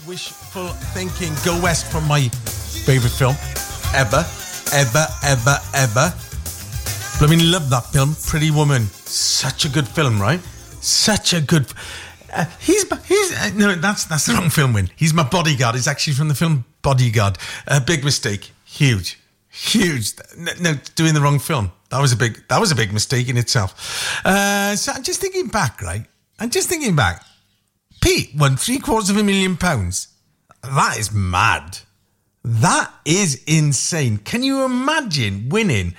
Wishful Thinking, Go West from my favourite film ever. Blooming love that film, Pretty Woman. Such a good film, right? Such a good... no, that's the wrong film win. He's my bodyguard. It's actually from the film Bodyguard. Big mistake. Huge. No, doing the wrong film. That was a big mistake in itself. So I'm just thinking back, right? Pete won £750,000. That is mad. That is insane. Can you imagine winning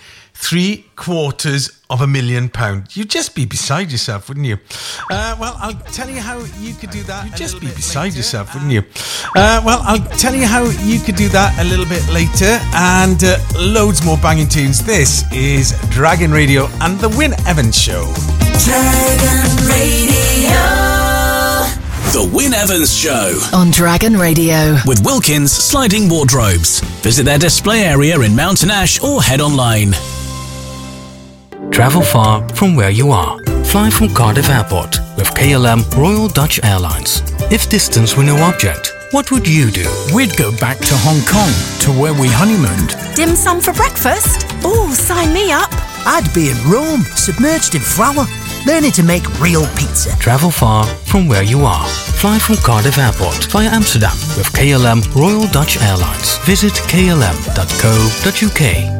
£750,000? You'd just be beside yourself, wouldn't you? Well, I'll tell you how you could do that. You'd just be beside yourself, wouldn't you? Well, I'll tell you how you could do that a little bit later, and loads more banging tunes. This is Dragon Radio and the Wyn Evans Show. Dragon Radio. The Wyn Evans Show on Dragon Radio with Wilkins Sliding Wardrobes. Visit their display area in Mountain Ash or head online. Travel far from where you are. Fly from Cardiff Airport with KLM Royal Dutch Airlines. If distance were no object, what would you do? We'd go back to Hong Kong, to where we honeymooned. Dim sum for breakfast? Oh, sign me up. I'd be in Rome, submerged in flour, learning to make real pizza. Travel far from where you are. Fly from Cardiff Airport via Amsterdam with KLM Royal Dutch Airlines. Visit klm.co.uk.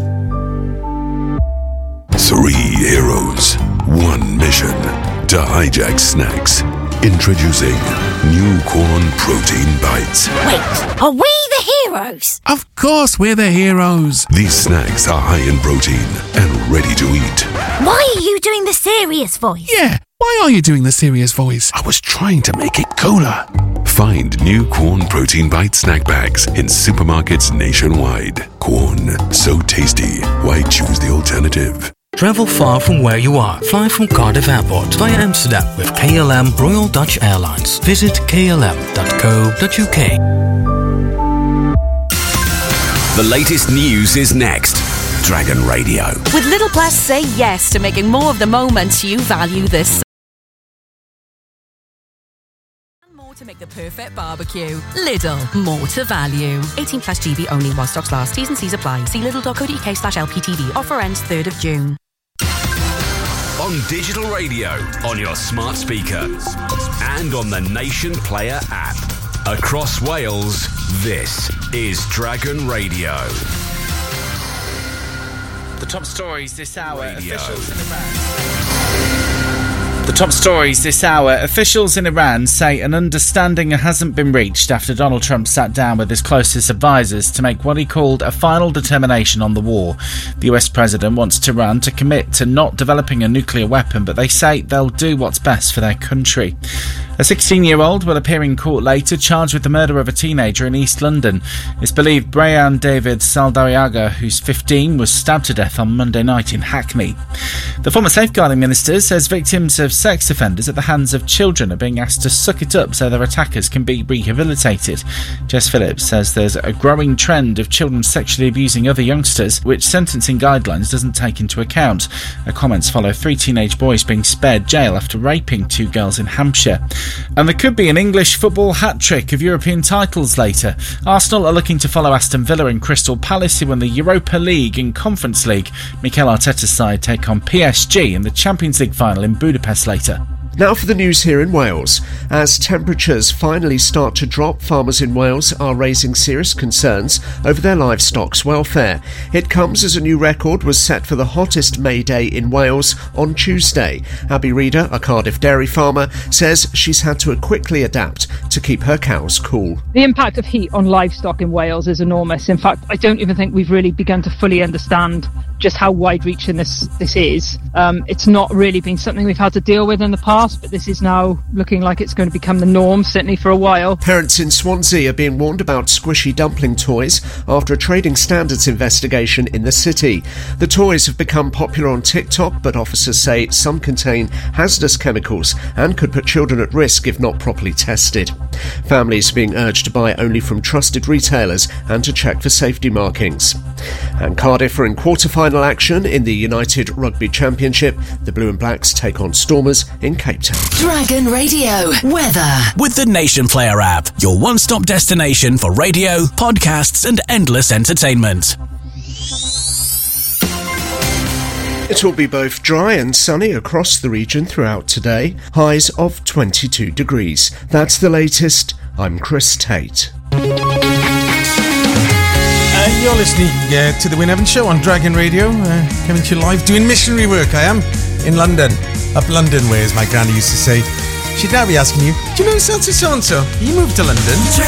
3 heroes, 1 mission to hijack snacks. Introducing New Corn Protein Bites. Wait, are we the heroes? Of course we're the heroes. These snacks are high in protein and ready to eat. Why are you doing the serious voice? Yeah, why are you doing the serious voice? I was trying to make it cooler. Find New Corn Protein Bite snack bags in supermarkets nationwide. Corn, so tasty. Why choose the alternative? Travel far from where you are. Fly from Cardiff Airport via Amsterdam with KLM Royal Dutch Airlines. Visit klm.co.uk. The latest news is next. Dragon Radio. With Lidl Plus, say yes to making more of the moments you value this. More to make the perfect barbecue. Lidl, more to value. 18 plus GB only while stocks last. T's and C's apply. See lidl.co.uk/LPTV. Offer ends 3rd of June. On digital radio, on your smart speaker, and on the Nation Player app. Across Wales, this is Dragon Radio. The top stories this hour. Radio. The top stories this hour. Officials in Iran say an understanding hasn't been reached after Donald Trump sat down with his closest advisors to make what he called a final determination on the war. The US president wants Tehran to commit to not developing a nuclear weapon, but they say they'll do what's best for their country. A 16-year-old will appear in court later charged with the murder of a teenager in East London. It's believed Brian David Saldariaga, who's 15, was stabbed to death on Monday night in Hackney. The former safeguarding minister says victims of sex offenders at the hands of children are being asked to suck it up so their attackers can be rehabilitated. Jess Phillips says there's a growing trend of children sexually abusing other youngsters, which sentencing guidelines doesn't take into account. Her comments follow 3 teenage boys being spared jail after raping 2 girls in Hampshire. And there could be an English football hat-trick of European titles later. Arsenal are looking to follow Aston Villa and Crystal Palace, who won the Europa League and Conference League. Mikel Arteta's side take on PSG in the Champions League final in Budapest later. Now for the news here in Wales. As temperatures finally start to drop, farmers in Wales are raising serious concerns over their livestock's welfare. It comes as a new record was set for the hottest May day in Wales on Tuesday. Abby Reader, a Cardiff dairy farmer, says she's had to quickly adapt to keep her cows cool. The impact of heat on livestock in Wales is enormous. In fact, I don't even think we've really begun to fully understand just how wide-reaching this is. It's not really been something we've had to deal with in the past, but this is now looking like it's going to become the norm, certainly for a while. Parents in Swansea are being warned about squishy dumpling toys after a trading standards investigation in the city. The toys have become popular on TikTok, but officers say some contain hazardous chemicals and could put children at risk if not properly tested. Families are being urged to buy only from trusted retailers and to check for safety markings. And Cardiff are in quarter-final action in the United Rugby Championship. The Blue and Blacks take on Stormers in Cape Town. Dragon Radio weather. With the Nation Player app, your one-stop destination for radio, podcasts and endless entertainment. It will be both dry and sunny across the region throughout today. Highs of 22 degrees. That's the latest. I'm Chris Tate. You're listening to the Wyn Evans Show on Dragon Radio. Coming to you live, doing missionary work. I am in London. Up London way, as my granny used to say. She'd now be asking you, do you know so-and-so? You moved to London.